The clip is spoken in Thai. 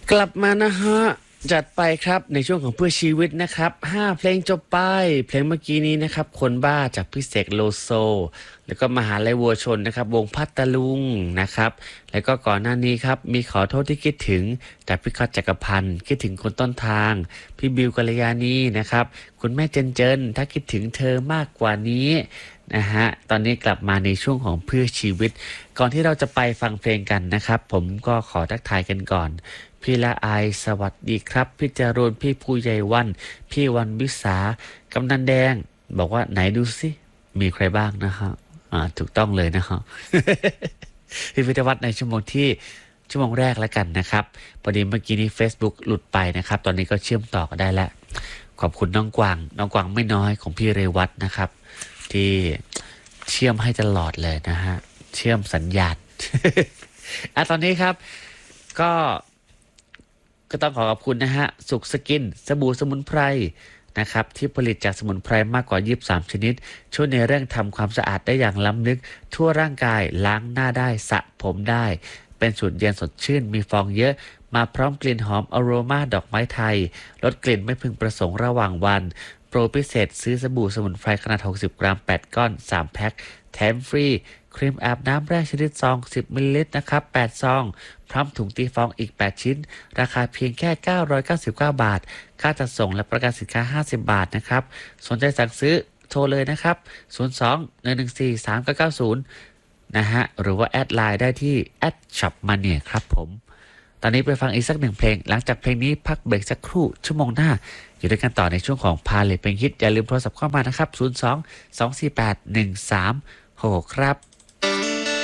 กลับมานะฮะจัดไปครับในช่วงของเพื่อชีวิตนะครับ5เพลงจบไปเพลงเมื่อกี้นี้นะครับคนบ้าจากพี่เสกโลโซแล้วก็มหาลัยวัวชนนะครับวงพัทลุงนะครับแล้วก็ก่อนหน้านี้ครับมีขอโทษที่คิดถึงแต่พี่ก๊อตจักรพันธ์คิดถึงคนต้นทางพี่บิวกัลยาณีนะครับคุณแม่เจนถ้าคิดถึงเธอมากกว่านี้นะฮะตอนนี้กลับมาในช่วงของเพื่อชีวิตก่อนที่เราจะไปฟังเพลงกันนะครับผมก็ขอทักทายกันก่อน พี่ละอายสวัสดีครับพี่จารุณพี่ผู้ใหญ่วันพี่วันวิสากำนันแดงบอกว่าไหนดูสิมีใครบ้างนะฮะถูกต้องเลยนะฮะ พี่พิทยวัฒน์ในชั่วโมงแรกแล้วกันนะครับพอดีเมื่อกี้นี้ Facebook หลุดไปนะครับตอนนี้ก็เชื่อมต่อกันได้แล้วขอบคุณน้องกวางไม่น้อยของพี่เรวัตนะครับที่เชื่อมให้ตลอดเลยนะฮะเชื่อมสัญญาณ ตอนนี้ครับก็ ต้องขอขอบคุณนะฮะสุขสกินสบู่สมุนไพรนะครับที่ผลิตจากสมุนไพรมากกว่า23ชนิดช่วยในเรื่องทำความสะอาดได้อย่างล้ำลึกทั่วร่างกายล้างหน้าได้สระผมได้เป็นสูตรเย็นสดชื่นมีฟองเยอะมาพร้อมกลิ่นหอมอโรมาดอกไม้ไทยลดกลิ่นไม่พึงประสงค์ระหว่างวันโปรพิเศษซื้อสบู่สมุนไพรขนาด60กรัม8ก้อน3แพ็คแถมฟรีครีมอาบน้ำแร่ชนิดซอง10มิลลิลิตรนะครับ8ซองพร้อมถุงตีฟองอีก8ชิ้นราคาเพียงแค่999 บาทค่าจัดส่งและประกันสินค้า50บาทนะครับสนใจสั่งซื้อโทรเลยนะครับ02-114-3990นะฮะหรือว่าแอดไลน์ได้ที่@shopmania ครับผมตอนนี้ไปฟังอีกสักหนึ่งเพลงหลังจากเพลงนี้พักเบรกสักครู่ชั่วโมงหน้าอยู่ด้วยกันต่อในช่วงของพาเลทเพลงฮิตอย่าลืมโทรศัพท์เข้ามานะครับ02-248-1366ครับ